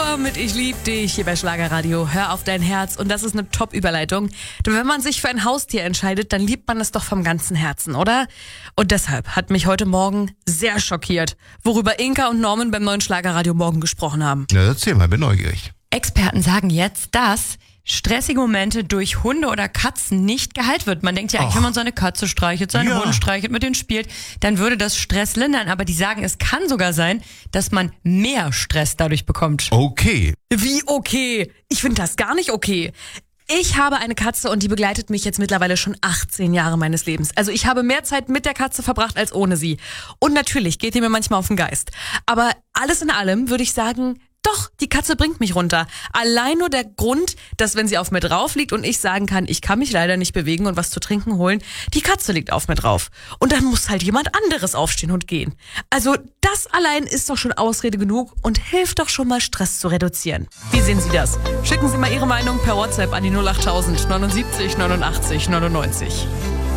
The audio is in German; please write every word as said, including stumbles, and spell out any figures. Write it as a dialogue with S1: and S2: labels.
S1: Cher mit Ich lieb dich hier bei Schlagerradio. Hör auf dein Herz. Und das ist eine Top-Überleitung. Denn wenn man sich für ein Haustier entscheidet, dann liebt man es doch vom ganzen Herzen, oder? Und deshalb hat mich heute Morgen sehr schockiert, worüber Inka und Norman beim neuen Schlagerradio Morgen gesprochen haben.
S2: Na, erzähl mal, bin neugierig.
S3: Experten sagen jetzt, dass stressige Momente durch Hunde oder Katzen nicht geheilt wird. Man denkt ja eigentlich,
S2: Och.
S3: wenn man seine Katze streichelt, seinen
S2: Ja.
S3: Hund streichelt, mit denen spielt, dann würde das Stress lindern. Aber die sagen, es kann sogar sein, dass man mehr Stress dadurch bekommt.
S2: Okay.
S1: Wie okay? Ich finde das gar nicht okay. Ich habe eine Katze und die begleitet mich jetzt mittlerweile schon achtzehn Jahre meines Lebens. Also ich habe mehr Zeit mit der Katze verbracht als ohne sie. Und natürlich geht die mir manchmal auf den Geist. Aber alles in allem würde ich sagen, doch, die Katze bringt mich runter. Allein nur der Grund, dass wenn sie auf mir drauf liegt und ich sagen kann, ich kann mich leider nicht bewegen und was zu trinken holen, die Katze liegt auf mir drauf. Und dann muss halt jemand anderes aufstehen und gehen. Also das allein ist doch schon Ausrede genug und hilft doch schon mal Stress zu reduzieren. Wie sehen Sie das? Schicken Sie mal Ihre Meinung per WhatsApp an die null acht tausend neunundsiebzig neunundachtzig neunundneunzig.